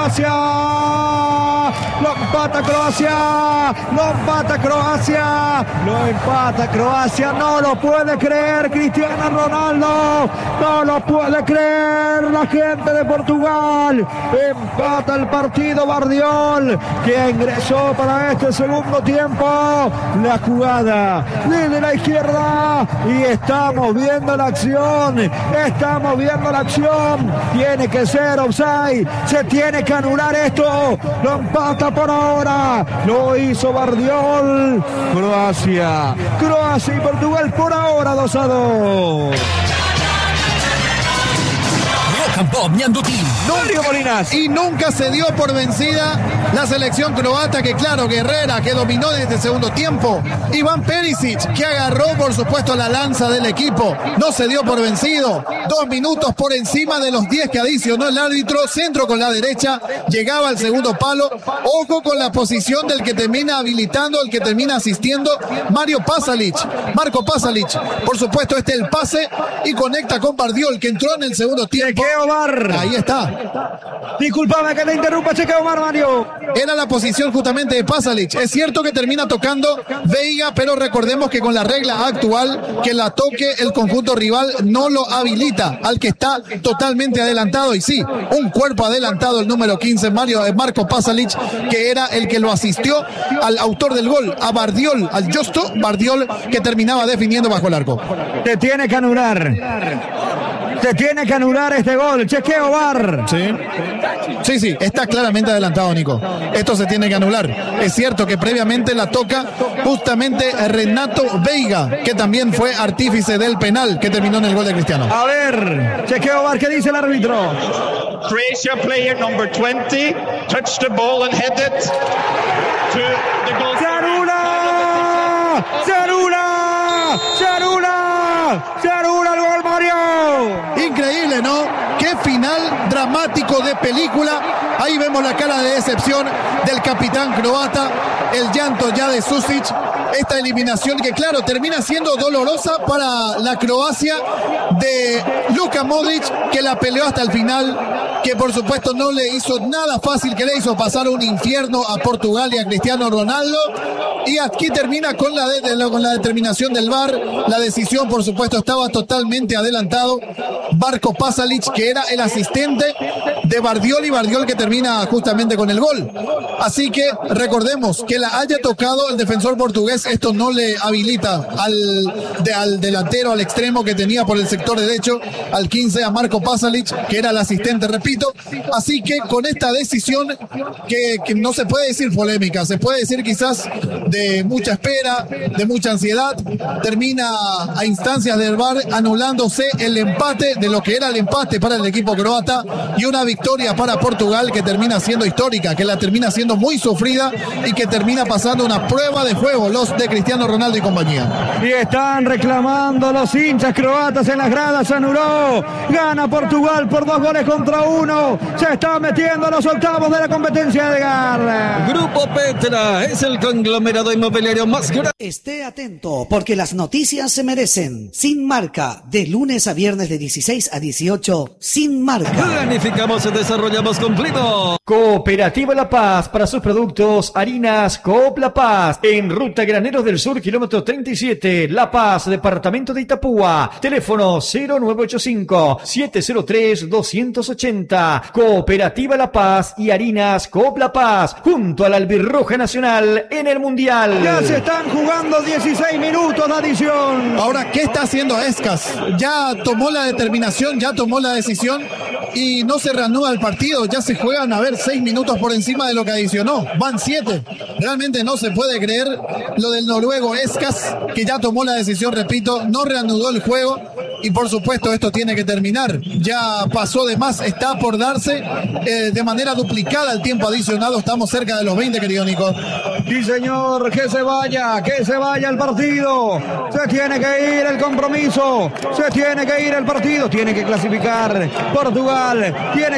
Croacia. Lo empata Croacia. Lo empata Croacia. Lo empata Croacia. No lo puede creer Cristiano Ronaldo. No lo puede creer la gente de Portugal. Empata el partido Bardiol, que ingresó para este segundo tiempo. La jugada desde la izquierda y estamos viendo la acción. Estamos viendo la acción. Tiene que ser offside. Se tiene que anular esto. Lo empata por ahora. Lo hizo Bardiol. Croacia y Portugal por ahora 2-2. Mario Molinas. Y nunca se dio por vencida la selección croata, que claro, Guerrera, que dominó desde el segundo tiempo. Iván Perisic, que agarró por supuesto la lanza del equipo, no se dio por vencido. 2 minutos por encima de los 10 que adicionó el árbitro. Centro con la derecha, llegaba al segundo palo. Ojo con la posición del que termina habilitando, el que termina asistiendo, Marco Pasalic. Por supuesto, el pase y conecta con Bardiol, que entró en el segundo tiempo. Ahí está. Disculpame que te interrumpa, Chequeo Omar, Mario. Era la posición justamente de Pasalic. Es cierto que termina tocando Veiga, pero recordemos que con la regla actual, que la toque el conjunto rival no lo habilita al que está totalmente adelantado. Y sí, un cuerpo adelantado, el número 15, Marco Pasalic, que era el que lo asistió al autor del gol, a Bardiol, al Justo Bardiol, que terminaba definiendo bajo el arco. Te tiene que anular. Se tiene que anular este gol. Chequeo VAR. Sí, está claramente adelantado, Nico. Esto se tiene que anular. Es cierto que previamente la toca justamente Renato Veiga, que también fue artífice del penal que terminó en el gol de Cristiano. A ver, chequeo VAR, ¿qué dice el árbitro? Croatia player number 20 touched the ball and headed to the goal. ¡Se anula! ¡Se anula! ¡Se anula! ¡Se anula el gol, Mario! Increíble, ¿no? Qué final dramático de película. Ahí vemos la cara de decepción del capitán croata, el llanto ya de Susic. Esta eliminación que claro termina siendo dolorosa para la Croacia de Luka Modric, que la peleó hasta el final, que por supuesto no le hizo nada fácil, que le hizo pasar un infierno a Portugal y a Cristiano Ronaldo. Y aquí termina con la determinación del VAR. La decisión, por supuesto, estaba totalmente adelantado. Marco Pasalic, que era el asistente de Bardiol, y Bardiol que termina justamente con el gol. Así que recordemos que la haya tocado el defensor portugués, esto no le habilita al delantero, al extremo que tenía por el sector derecho, al 15, a Marco Pasalic, que era el asistente, repito. Así que con esta decisión, que no se puede decir polémica, se puede decir quizás de mucha espera, de mucha ansiedad, termina a instancias del VAR anulándose el empate, de lo que era el empate para el equipo croata, y una victoria para Portugal que termina siendo histórica, que la termina siendo muy sufrida y que termina pasando una prueba de fuego los de Cristiano Ronaldo y compañía. Y están reclamando los hinchas croatas en las gradas. Se anuló, gana Portugal por 2-1. Se está metiendo a los octavos de la competencia de Edgar. Grupo Petra es el conglomerado inmobiliario más grande. Esté atento, porque las noticias se merecen. Sin Marca, de lunes a viernes de 16 a 18, Sin Marca. Planificamos y desarrollamos cumplido. Cooperativa La Paz, para sus productos, harinas Coop La Paz, en Ruta Graneros del Sur, kilómetro 37, La Paz, departamento de Itapúa. Teléfono 0985-703-280. Cooperativa La Paz y harinas Coop La Paz, junto a la Albirroja Nacional en el Mundial. Ya se están jugando 16 minutos de adición. Ahora, ¿qué está haciendo Escas? Ya tomó la determinación, ya tomó la decisión y no se reanuda el partido. Ya se juegan, 6 minutos por encima de lo que adicionó. Van 7. Realmente no se puede creer lo del noruego Escas, que ya tomó la decisión, repito, no reanudó el juego. Y por supuesto esto tiene que terminar. Ya pasó de más, está por darse de manera duplicada el tiempo adicionado. Estamos cerca de los 20, querido Nico. Sí, señor, que se vaya el partido. Se tiene que ir el compromiso. Se tiene que ir el partido. Tiene que clasificar Portugal.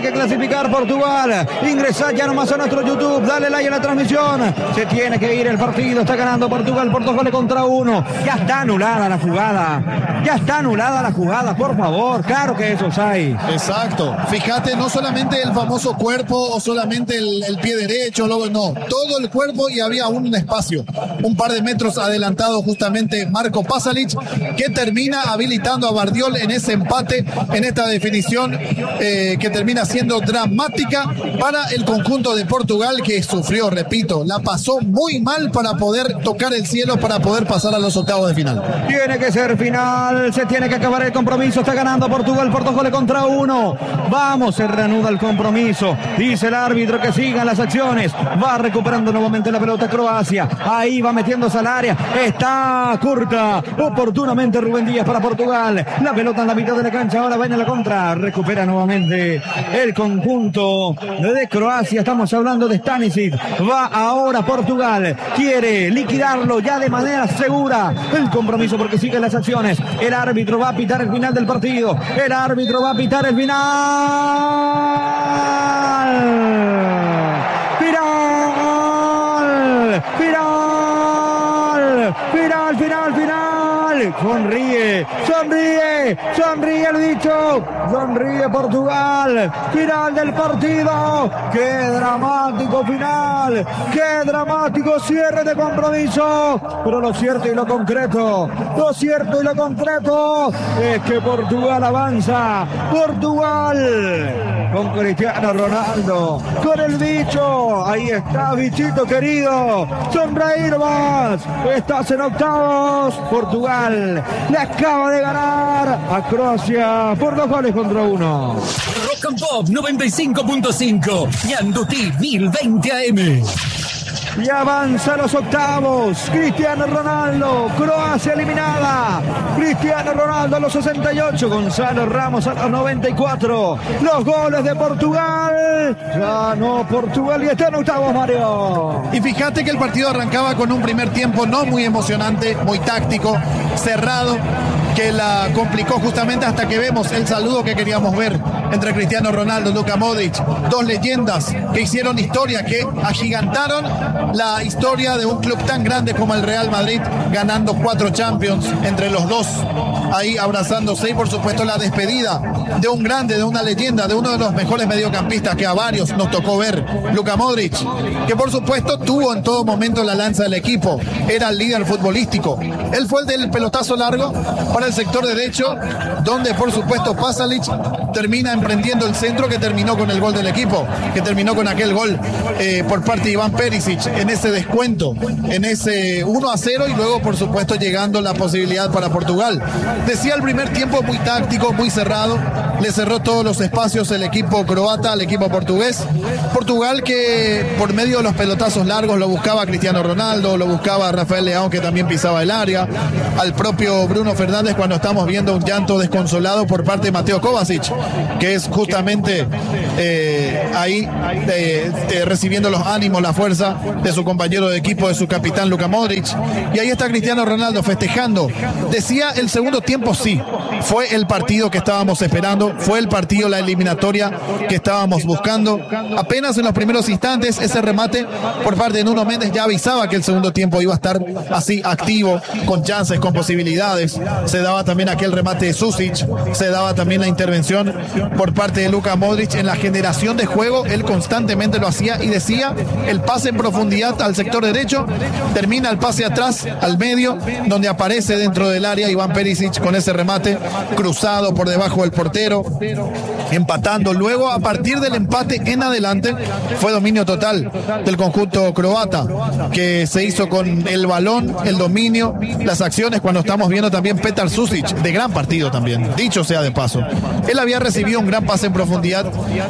Ingresa ya nomás a nuestro YouTube. Dale like a la transmisión. Se tiene que ir el partido. Está ganando Portugal por 2-1. Ya está anulada la jugada. la jugada, por favor. Claro que esos hay. Exacto. Fíjate, no solamente el famoso cuerpo o solamente el pie derecho, luego no, todo el cuerpo, y había un espacio, un par de metros adelantado justamente Marco Pasalic, que termina habilitando a Bardiol en ese empate, en esta definición que termina siendo dramática para el conjunto de Portugal, que sufrió, repito, la pasó muy mal para poder tocar el cielo, para poder pasar a los octavos de final. Tiene que ser final, se tiene que acabar el compromiso, está ganando Portugal por 2 goles contra 1. Vamos, se reanuda el compromiso, dice el árbitro que sigan las acciones, va recuperando nuevamente la pelota Croacia, ahí va metiéndose al área, está corta oportunamente Rubén Díaz para Portugal, la pelota en la mitad de la cancha, ahora va en la contra, recupera nuevamente el conjunto de Croacia, estamos hablando de Stanisic, va ahora Portugal, quiere liquidarlo ya de manera segura el compromiso porque siguen las acciones, el árbitro va a pitar el final del partido, el árbitro va a pitar el final, sonríe el dicho, sonríe Portugal, final del partido, qué dramático final, qué dramático cierre de compromiso, pero lo cierto y lo concreto es que Portugal avanza, Portugal con Cristiano Ronaldo, con el bicho, ahí está bichito querido, sonreír más, estás en octavos, Portugal le acaba de ganar a Croacia por 2 goles contra 1. Rock and Pop 95.5 y Anduti 1020 AM. Y avanza a los octavos. Cristiano Ronaldo, Croacia eliminada. Cristiano Ronaldo a los 68, Gonzalo Ramos a los 94. Los goles de Portugal. Ganó Portugal y está en octavos, Mario. Y fíjate que el partido arrancaba con un primer tiempo no muy emocionante, muy táctico, cerrado, que la complicó justamente hasta que vemos el saludo que queríamos ver entre Cristiano Ronaldo y Luka Modric, dos leyendas que hicieron historia, que agigantaron la historia de un club tan grande como el Real Madrid, ganando 4 Champions entre los dos, ahí abrazándose, y por supuesto la despedida de un grande, de una leyenda, de uno de los mejores mediocampistas que a varios nos tocó ver, Luka Modric, que por supuesto tuvo en todo momento la lanza del equipo, era el líder futbolístico, él fue el del pelotazo largo para el sector derecho, donde por supuesto Pasalic termina emprendiendo el centro que terminó con el gol del equipo, que terminó con aquel gol por parte de Iván Perisic en ese descuento, en ese 1-0, y luego por supuesto llegando la posibilidad para Portugal. Decía el primer tiempo muy táctico, muy cerrado, le cerró todos los espacios el equipo croata al equipo portugués. Portugal que por medio de los pelotazos largos lo buscaba Cristiano Ronaldo, lo buscaba Rafael Leão, que también pisaba el área, al propio Bruno Fernández, cuando estamos viendo un llanto desconsolado por parte de Mateo Kovacic, que es justamente ahí recibiendo los ánimos, la fuerza de su compañero de equipo, de su capitán Luka Modric, y ahí está Cristiano Ronaldo festejando. Decía el segundo tiempo, sí, fue el partido que estábamos esperando, fue el partido, la eliminatoria que estábamos buscando. Apenas en los primeros instantes ese remate por parte de Nuno Méndez ya avisaba que el segundo tiempo iba a estar así activo, con chances, con posibilidades. Se daba también aquel remate de Susic, se daba también la intervención por parte de Luka Modric en la generación de juego, él constantemente lo hacía, y decía el pase en profundidad al sector derecho, termina el pase atrás al medio, donde aparece dentro del área Iván Perisic con ese remate cruzado por debajo del portero, empatando. Luego, a partir del empate en adelante, fue dominio total del conjunto croata, que se hizo con el balón, el dominio, las acciones, cuando estamos viendo también Petar Susic, de gran partido también, dicho sea de paso. Él había recibido un gran pase en profundidad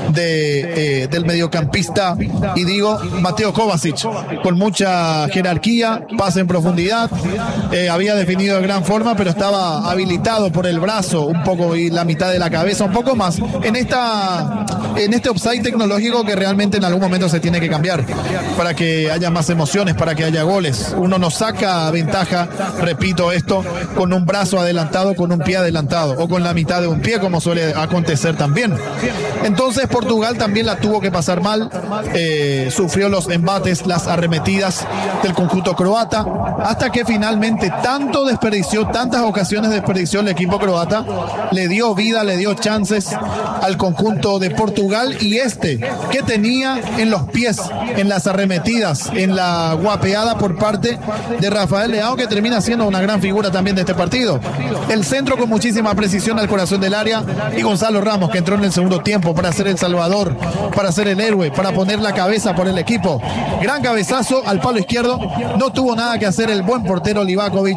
del mediocampista, y digo, Mateo Kovacic, con mucha jerarquía, pase en profundidad, había definido de gran forma, pero estaba habilitado por el brazo, un poco, y la mitad de la cabeza, un poco más, en este offside tecnológico que realmente en algún momento se tiene que cambiar, para que haya más emociones, para que haya goles. Uno no saca ventaja, repito esto, con un brazo adelantado, con un pie adelantado, o con la mitad de un pie, como suele acontecer también. Entonces Portugal también la tuvo que pasar mal, sufrió los embates, las arremetidas del conjunto croata, hasta que finalmente tanto desperdició, tantas ocasiones desperdició el equipo croata, le dio vida, le dio chances al conjunto de Portugal, y que tenía en los pies, en las arremetidas, en la guapeada por parte de Rafael Leao, que termina siendo una gran figura también de este partido. El centro con muchísima precisión al corazón del área, y Gonzalo Ramos, que entró en el segundo tiempo para ser el salvador, para ser el héroe, para poner la cabeza por el equipo. Gran cabezazo al palo izquierdo, no tuvo nada que hacer el buen portero Livakovic,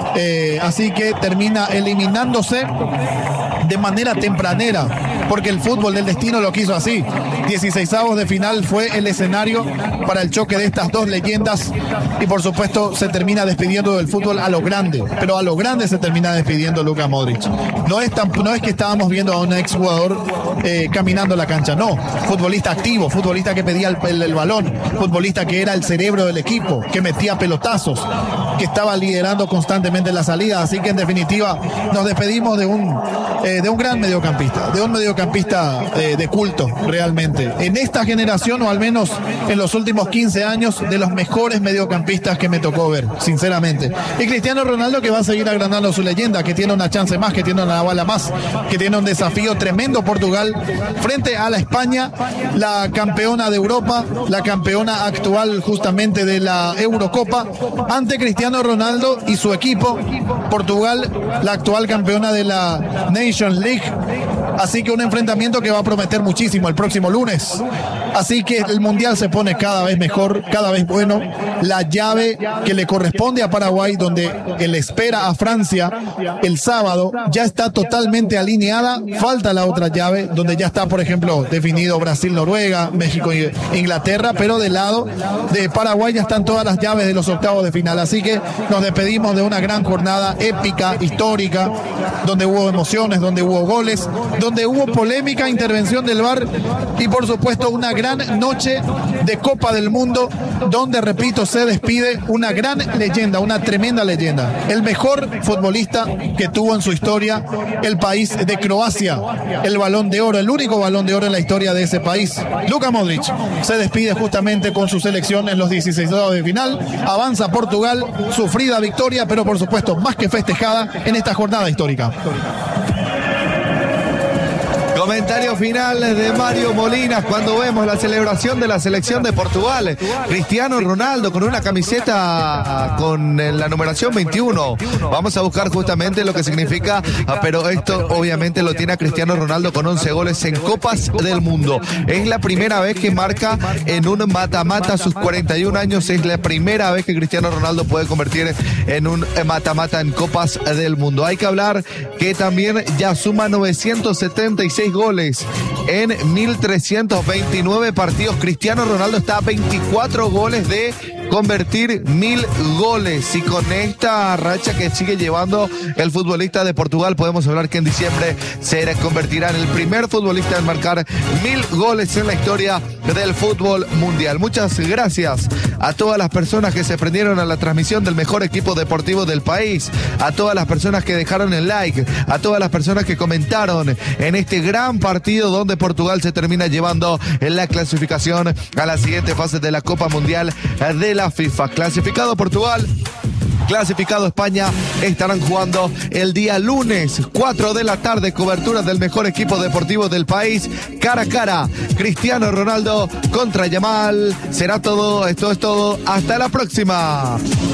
así que termina eliminándose de manera tempranera, porque el fútbol del destino lo quiso así. 16avos de final fue el escenario para el choque de estas dos leyendas, y por supuesto se termina despidiendo del fútbol a lo grande, pero a lo grande se termina despidiendo Luka Modric. No es que estábamos viendo a un exjugador caminando la cancha, no, futbolista activo, futbolista que pedía el balón, futbolista que era el cerebro del equipo, que metía pelotazos, que estaba liderando constantemente la salida. Así que en definitiva nos despedimos de un gran mediocampista, de un mediocampista de culto realmente. En esta generación, o al menos en los últimos 15 años, de los mejores mediocampistas que me tocó ver, sinceramente. Y Cristiano Ronaldo, que va a seguir agrandando su leyenda, que tiene una chance más, que tiene una bala más, que tiene un desafío tremendo Portugal frente a la España, la campeona de Europa, la campeona actual justamente de la Eurocopa, ante Cristiano Ronaldo y su equipo, Portugal, la actual campeona de la Nations League. Así que un enfrentamiento que va a prometer muchísimo el próximo lunes. Así que el Mundial se pone cada vez mejor, cada vez bueno. La llave que le corresponde a Paraguay, donde él espera a Francia el sábado, ya está totalmente alineada. Falta la otra llave, donde ya está, por ejemplo, definido Brasil-Noruega, México-Inglaterra, pero del lado de Paraguay ya están todas las llaves de los octavos de final. Así que nos despedimos de una gran jornada épica, histórica, donde hubo emociones, donde hubo goles, donde hubo polémica, intervención del VAR, y por supuesto una gran noche de Copa del Mundo, donde, repito, se despide una gran leyenda, una tremenda leyenda, el mejor futbolista que tuvo en su historia el país de Croacia, el Balón de Oro, el único Balón de Oro en la historia de ese país. Luka Modric se despide justamente con su selección en los 16avos de final. Avanza Portugal, sufrida victoria, pero por supuesto más que festejada en esta jornada histórica. Comentarios finales de Mario Molinas cuando vemos la celebración de la selección de Portugal. Cristiano Ronaldo con una camiseta con la numeración 21. Vamos a buscar justamente lo que significa, pero esto obviamente lo tiene a Cristiano Ronaldo con 11 goles en Copas del Mundo. Es la primera vez que marca en un mata-mata a sus 41 años. Es la primera vez que Cristiano Ronaldo puede convertir en un mata-mata en Copas del Mundo. Hay que hablar que también ya suma 976 goles en 1.329 partidos. Cristiano Ronaldo está a 24 goles de convertir 1.000 goles, y con esta racha que sigue llevando el futbolista de Portugal, podemos hablar que en diciembre se convertirá en el primer futbolista en marcar 1.000 goles en la historia del fútbol mundial. Muchas gracias a todas las personas que se prendieron a la transmisión del mejor equipo deportivo del país, a todas las personas que dejaron el like, a todas las personas que comentaron en este gran partido donde Portugal se termina llevando en la clasificación a la siguiente fase de la Copa Mundial de la FIFA. Clasificado Portugal, clasificado España, estarán jugando el día lunes 4 de la tarde, cobertura del mejor equipo deportivo del país, cara a cara, Cristiano Ronaldo contra Yamal. Será todo, esto es todo, hasta la próxima.